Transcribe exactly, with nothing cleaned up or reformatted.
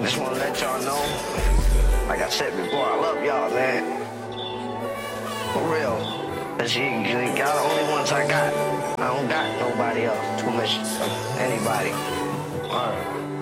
Just wanna let y'all know, like I said before, I love y'all, man. For real. Cause you, you got the only ones I got. I don't got nobody else. Too much of anybody. Alright.